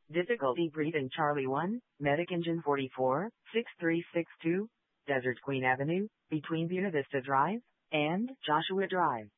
Difficulty breathing Charlie 1, Medic Engine 44, 6362, Desert Queen Avenue, between Buena Vista Drive and Joshua Drive.